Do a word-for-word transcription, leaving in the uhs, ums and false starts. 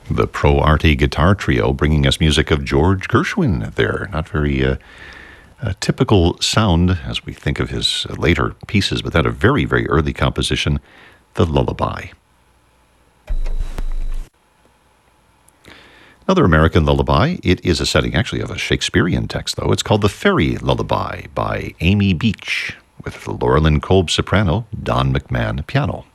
The Pro Arte Guitar Trio bringing us music of George Gershwin there. Not very uh, a typical sound as we think of his later pieces, but that a very, very early composition, The Lullaby. Another American lullaby. It is a setting actually of a Shakespearean text, though. It's called The Fairy Lullaby by Amy Beach with Laurelyn Kolb soprano, Don McMahon piano.